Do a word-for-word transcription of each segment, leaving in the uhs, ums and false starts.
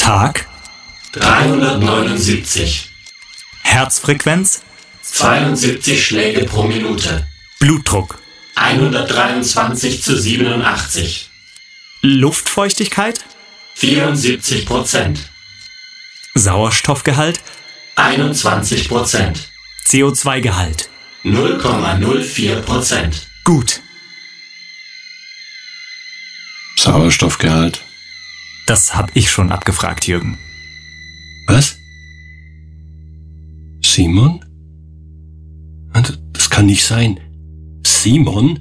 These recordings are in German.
Tag dreihundertneunundsiebzig. Herzfrequenz zweiundsiebzig Schläge pro Minute. Blutdruck hundertdreiundzwanzig zu siebenundachtzig. Luftfeuchtigkeit vierundsiebzig Prozent. Sauerstoffgehalt einundzwanzig Prozent. C O zwei Gehalt null Komma null vier Prozent. Gut. Sauerstoffgehalt. Das hab ich schon abgefragt, Jürgen. Was? Simon? Das kann nicht sein. Simon?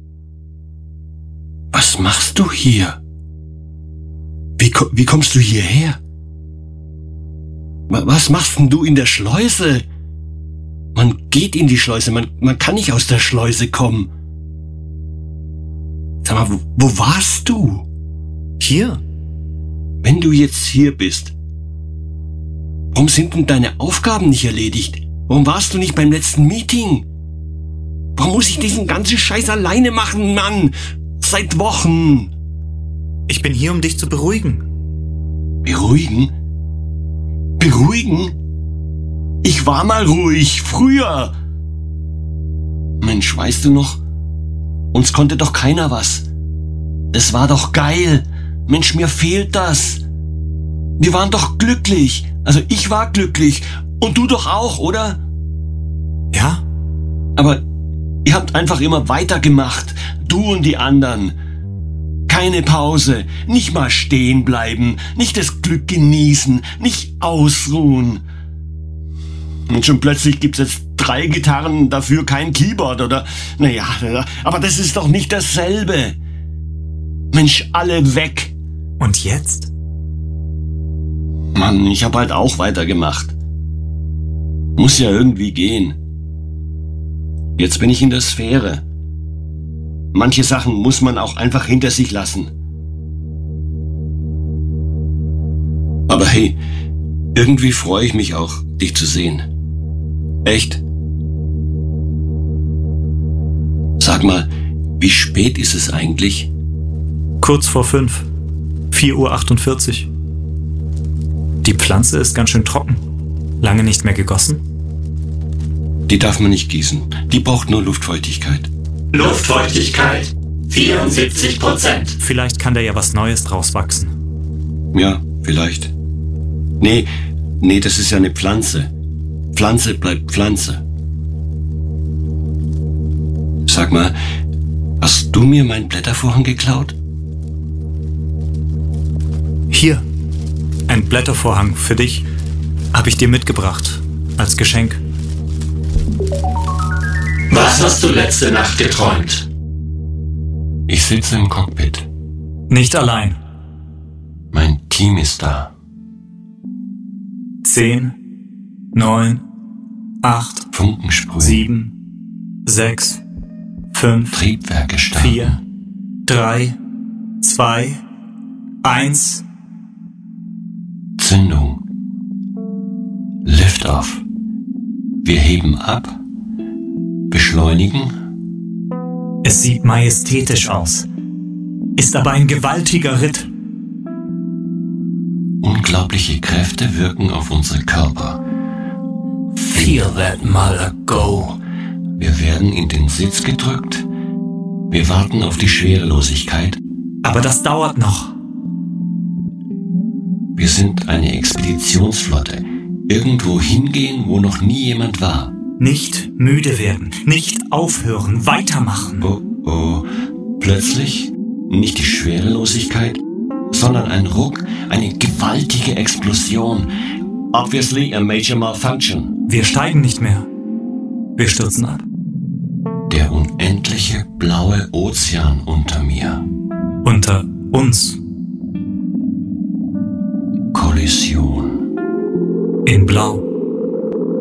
Was machst du hier? Wie, wie kommst du hierher? Was machst denn du in der Schleuse? Man geht in die Schleuse, man, man kann nicht aus der Schleuse kommen. Sag mal, wo, wo warst du? Hier? Wenn du jetzt hier bist, warum sind denn deine Aufgaben nicht erledigt? Warum warst du nicht beim letzten Meeting? Warum muss ich diesen ganzen Scheiß alleine machen, Mann? Seit Wochen. Ich bin hier, um dich zu beruhigen. Beruhigen? Beruhigen? Ich war mal ruhig, früher. Mensch, weißt du noch? Uns konnte doch keiner was. Das war doch geil. Mensch, mir fehlt das. Wir waren doch glücklich. Also ich war glücklich. Und du doch auch, oder? Ja? Aber ihr habt einfach immer weitergemacht. Du und die anderen. Keine Pause. Nicht mal stehen bleiben. Nicht das Glück genießen. Nicht ausruhen. Und schon plötzlich gibt's jetzt drei Gitarren, dafür kein Keyboard, oder? Naja, aber das ist doch nicht dasselbe. Mensch, alle weg. Und jetzt? Mann, ich hab halt auch weitergemacht. Muss ja irgendwie gehen. Jetzt bin ich in der Sphäre. Manche Sachen muss man auch einfach hinter sich lassen. Aber hey, irgendwie freue ich mich auch, dich zu sehen. Echt? Sag mal, wie spät ist es eigentlich? Kurz vor fünf. vier Uhr achtundvierzig. Die Pflanze ist ganz schön trocken. Lange nicht mehr gegossen? Die darf man nicht gießen. Die braucht nur Luftfeuchtigkeit. Luftfeuchtigkeit vierundsiebzig Prozent. Vielleicht kann da ja was Neues draus wachsen. Ja, vielleicht. Nee, nee, das ist ja eine Pflanze. Pflanze bleibt Pflanze. Sag mal, hast du mir meinen Blättervorhang geklaut? Hier, ein Blättervorhang für dich, habe ich dir mitgebracht, als Geschenk. Was hast du letzte Nacht geträumt? Ich sitze im Cockpit. Nicht allein. Mein Team ist da. Zehn, neun, acht, Funken sprühen. sieben, sechs, fünf, Triebwerke starten. vier, drei, zwei, eins. Zündung. Lift-off. Wir heben ab. Beschleunigen. Es sieht majestätisch aus, ist aber ein gewaltiger Ritt. Unglaubliche Kräfte wirken auf unsere Körper. Feel that mother go. Wir werden in den Sitz gedrückt. Wir warten auf die Schwerelosigkeit. Aber das dauert noch. Wir sind eine Expeditionsflotte. Irgendwo hingehen, wo noch nie jemand war. Nicht müde werden, nicht aufhören, weitermachen. Oh, oh. Plötzlich nicht die Schwerelosigkeit, sondern ein Ruck, eine gewaltige Explosion. Obviously a major malfunction. Wir steigen nicht mehr. Wir stürzen ab. Der unendliche blaue Ozean unter mir. Unter uns. Kollision. In Blau.